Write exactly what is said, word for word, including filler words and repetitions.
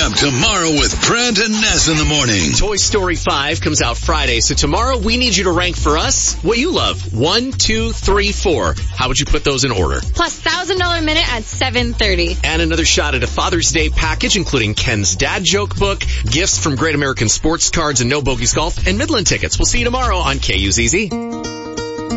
up tomorrow with Brent and Ness in the morning. Toy Story five comes out Friday, so tomorrow we need you to rank for us what you love. One, two, three, four. How would you put those in order? Plus one thousand dollars minute at seven thirty. And another shot at a Father's Day package, including Ken's Dad Joke book, gifts from Great American Sports Cards and No Bogies Golf, and Midland tickets. We'll see you tomorrow on K U Z Z.